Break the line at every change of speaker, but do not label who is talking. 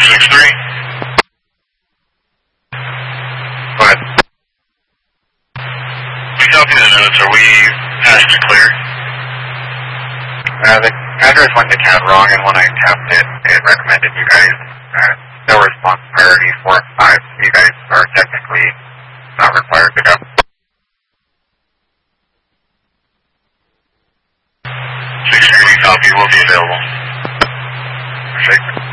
263. Go ahead. We copy the notes. Are we past to clear?
The address went to CAD wrong, and when I tapped it, it recommended you guys no response priority 4 and 5. So you guys are technically not required to go.
630 copy will be available.
Appreciate it.